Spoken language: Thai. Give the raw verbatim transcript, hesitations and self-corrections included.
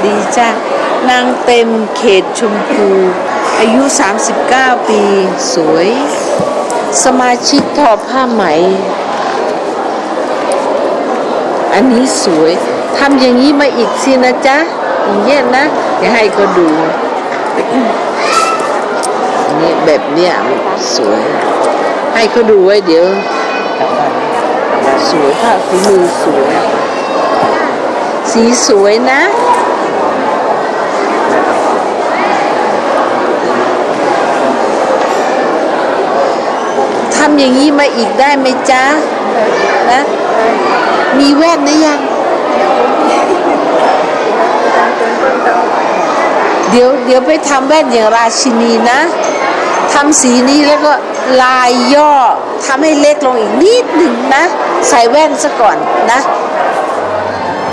ดีจ้ะนางเต็มเขตชมพูอายุสามสิบเก้าปีสวยสมาชิกทอผ้าไหมอันนี้สวยทำอย่างนี้มาอีกสินะจ๊ะอย่างเงี้ยนะเดี๋ยวให้เขาดูนี่แบบเนี้ยสวยให้เขาดูไว้เดี๋ยวสวยผ้าฝีมือสวยสีสวยนะทำอย่างนี้มาอีกได้ไหมจ๊ะนะมีแว่นหรือยังเดี๋ยวเดี๋ยวไปทำแว่นอย่างราชินีนะทำสีนี้แล้วก็ลายย่อทำให้เล็กลงอีกนิดหนึ่งนะใส่แว่นซะก่อนนะ